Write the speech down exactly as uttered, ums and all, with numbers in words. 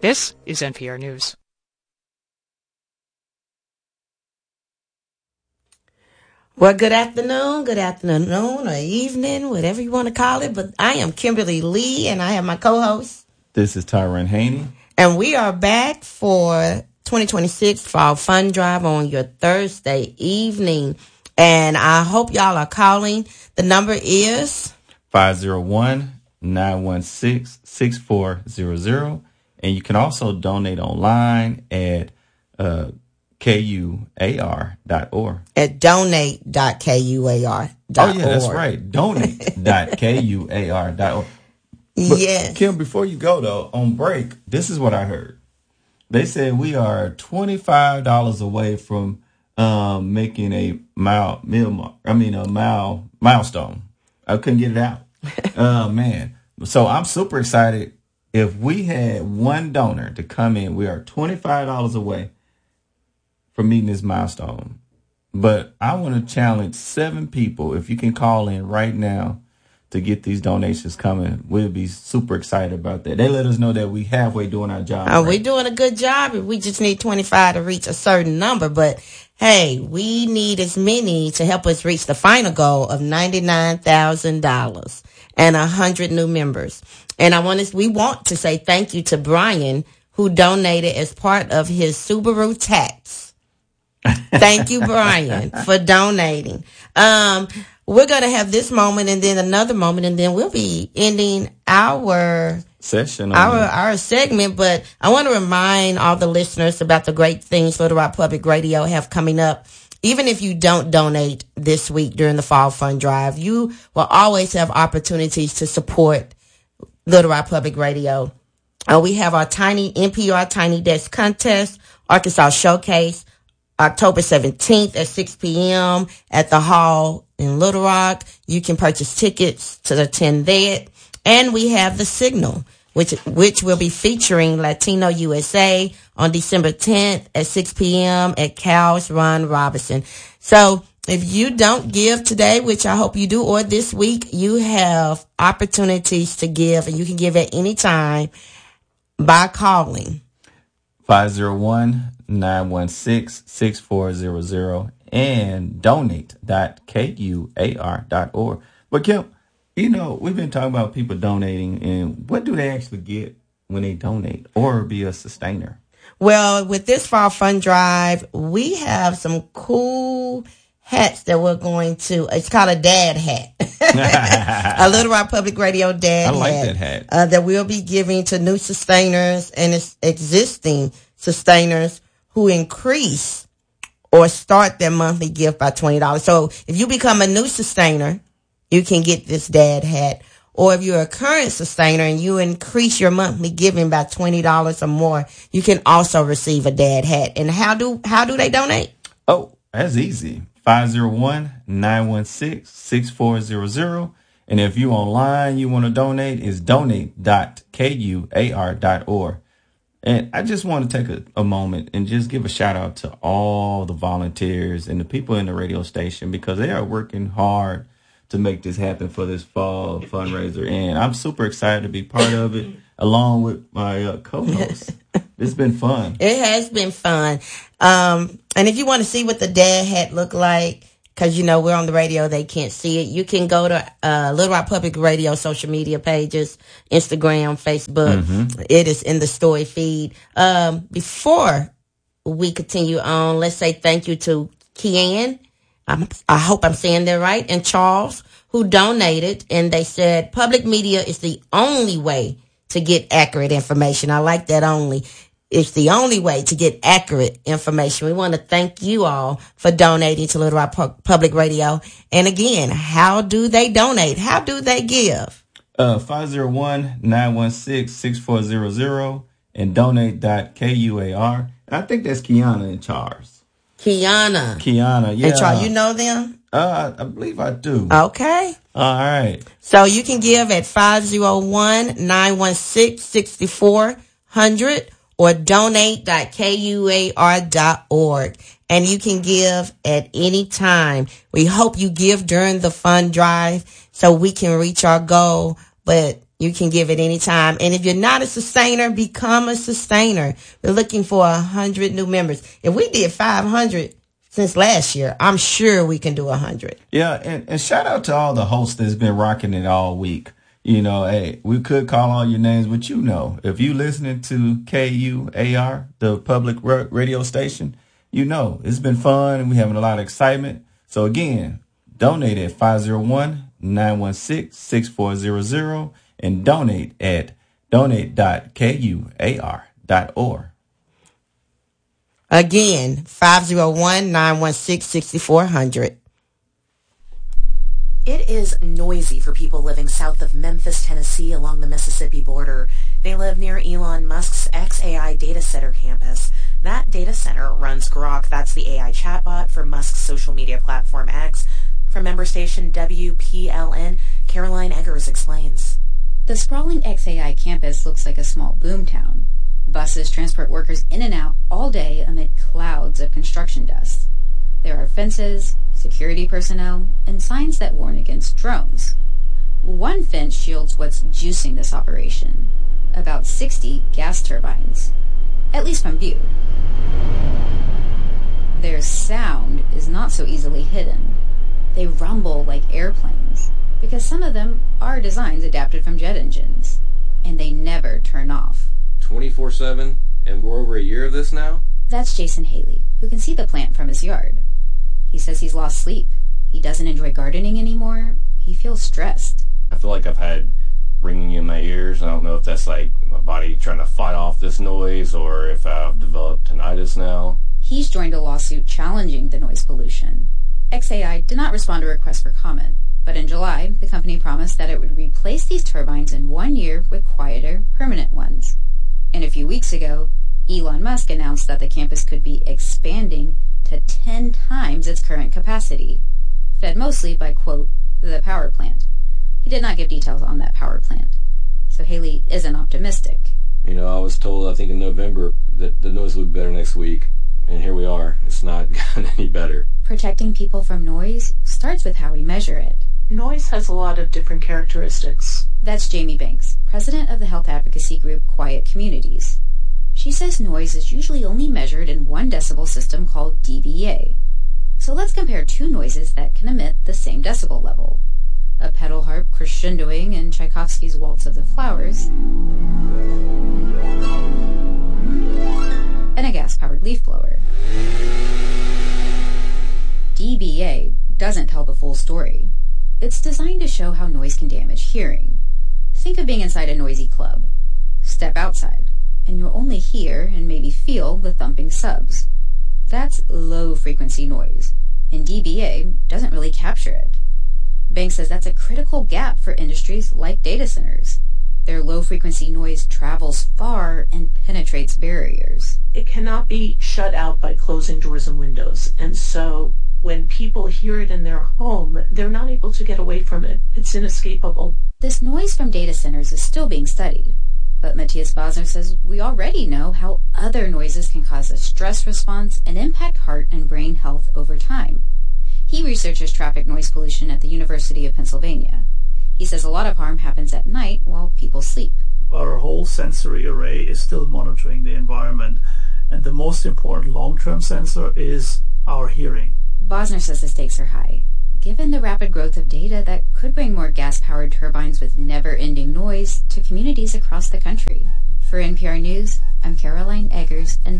This is N P R News. Well, good afternoon, good afternoon or evening, whatever you want to call it. But I am Kimberly Lee, and I have my co-host. This is Tyron Haney. And we are back for twenty twenty-six Fall Fun Drive on your Thursday evening. And I hope y'all are calling. The number is five oh one, nine one six, six four zero zero. And you can also donate online at uh, K U A R dot org. At donate dot K U A R dot org. Oh, yeah, that's right. donate dot K U A R dot org. But, yes. Kim, before you go, though, on break, this is what I heard. They said we are twenty-five dollars away from um, making a mile, mile, I mean, a mile milestone. I couldn't get it out. Oh, man. So I'm super excited. If we had one donor to come in, we are twenty-five dollars away from meeting this milestone. But I want to challenge seven people. If you can call in right now to get these donations coming, we'll be super excited about that. They let us know that we halfway doing our job. Uh, right? We're doing a good job. We just need twenty-five to reach a certain number. But, hey, we need as many to help us reach the final goal of ninety-nine thousand dollars and one hundred new members. And I want to, we want to say thank you to Brian, who donated as part of his Subaru tax. Thank you, Brian, for donating. Um, we're going to have this moment and then another moment, and then we'll be ending our session, our our segment. But I want to remind all the listeners about the great things Little Rock Public Radio have coming up. Even if you don't donate this week during the Fall Fund Drive, you will always have opportunities to support Little Rock Public Radio. Uh, we have our tiny N P R Tiny Desk Contest, Arkansas Showcase, October seventeenth at six p.m. at the Hall in Little Rock. You can purchase tickets to attend that. And we have The Signal, which which will be featuring Latino U S A on December tenth at six p.m. at Cal's Ron Robinson. So if you don't give today, which I hope you do, or this week, you have opportunities to give, and you can give at any time by calling five oh one, nine one six, six four zero zero and donate dot K U A R dot org. But Kim, you know, we've been talking about people donating, and what do they actually get when they donate or be a sustainer? Well, with this Fall Fund Drive, we have some cool hats that we're going to, it's called a dad hat. A Little Rock Public Radio dad hat. I like that hat. Uh, that we'll be giving to new sustainers and existing sustainers who increase or start their monthly gift by twenty dollars. So if you become a new sustainer, you can get this dad hat. Or if you're a current sustainer and you increase your monthly giving by twenty dollars or more, you can also receive a dad hat. And how do how do they donate? Oh, that's easy. five oh one, nine one six, six four zero zero. And if you online, you want to donate, it's donate dot K U A R dot org. And I just want to take a, a moment and just give a shout out to all the volunteers and the people in the radio station, because they are working hard to make this happen for this fall fundraiser. And I'm super excited to be part of it along with my uh, co-host. It's been fun. It has been fun. Um, and if you want to see what the dad hat look like, because, you know, we're on the radio, they can't see it, you can go to uh, Little Rock Public Radio social media pages, Instagram, Facebook. Mm-hmm. It is in the story feed. Um, before we continue on, let's say thank you to Kian. I'm, I hope I'm saying that right. And Charles, who donated, and they said public media is the only way to get accurate information. I like that only. It's the only way to get accurate information. We want to thank you all for donating to Little Rock Public Radio. And again, how do they donate? How do they give? Uh, five oh one, nine one six, six four zero zero and donate dot K U A R. And I think that's Kiana and Charles. Kiana. Kiana, yeah. And Charles, you know them? Uh, I believe I do. Okay. All right. So you can give at five oh one, nine one six, six four zero zero or donate dot K U A R dot org. And you can give at any time. We hope you give during the fund drive so we can reach our goal. But You can give at any time. And if you're not a sustainer, become a sustainer. We're looking for one hundred new members. If we did five hundred since last year, I'm sure we can do one hundred. Yeah, and, and shout out to all the hosts that's been rocking it all week. You know, hey, we could call all your names, but you know, if you listening to K U A R, the public radio station, you know, it's been fun and we're having a lot of excitement. So again, donate at five oh one, nine one six, six four zero zero and donate at donate dot K U A R dot org. Again, five oh one, nine one six, six four zero zero. It is noisy for people living south of Memphis, Tennessee, along the Mississippi border. They live near Elon Musk's X A I data center campus. That data center runs Grok. That's the A I chatbot for Musk's social media platform X. From member station W P L N, Caroline Eggers explains. The sprawling X A I campus looks like a small boomtown. Buses transport workers in and out all day amid clouds of construction dust. There are fences, security personnel, and signs that warn against drones. One fence shields what's juicing this operation, about sixty gas turbines, at least from view. Their sound is not so easily hidden. They rumble like airplanes, because some of them are designs adapted from jet engines, and they never turn off. twenty-four seven, and we're over a year of this now? That's Jason Haley, who can see the plant from his yard. He says he's lost sleep. He doesn't enjoy gardening anymore. He feels stressed. I feel like I've had ringing in my ears. I don't know if that's like my body trying to fight off this noise or if I've developed tinnitus now. He's joined a lawsuit challenging the noise pollution. X A I did not respond to requests for comment, but in July, the company promised that it would replace these turbines in one year with quieter, permanent ones. And a few weeks ago, Elon Musk announced that the campus could be expanding to ten times its current capacity, fed mostly by, quote, the power plant. He did not give details on that power plant, so Haley isn't optimistic. You know, I was told, I think in November, that the noise would be better next week, and here we are. It's not gotten any better. Protecting people from noise starts with how we measure it. Noise has a lot of different characteristics. That's Jamie Banks, president of the health advocacy group Quiet Communities. She says noise is usually only measured in one decibel system called D B A. So let's compare two noises that can emit the same decibel level. A pedal harp crescendoing in Tchaikovsky's Waltz of the Flowers, and a gas-powered leaf blower. D B A doesn't tell the full story. It's designed to show how noise can damage hearing. Think of being inside a noisy club. Step outside, and you'll only hear and maybe feel the thumping subs. That's low-frequency noise, and D B A doesn't really capture it. Banks says that's a critical gap for industries like data centers. Their low-frequency noise travels far and penetrates barriers. It cannot be shut out by closing doors and windows, and so when people hear it in their home, they're not able to get away from it. It's inescapable. This noise from data centers is still being studied, but Matthias Bosner says we already know how other noises can cause a stress response and impact heart and brain health over time. He researches traffic noise pollution at the University of Pennsylvania. He says a lot of harm happens at night while people sleep. Our whole sensory array is still monitoring the environment, and the most important long-term sensor is our hearing. Bosner says the stakes are high, given the rapid growth of data that could bring more gas-powered turbines with never-ending noise to communities across the country. For N P R News, I'm Caroline Eggers in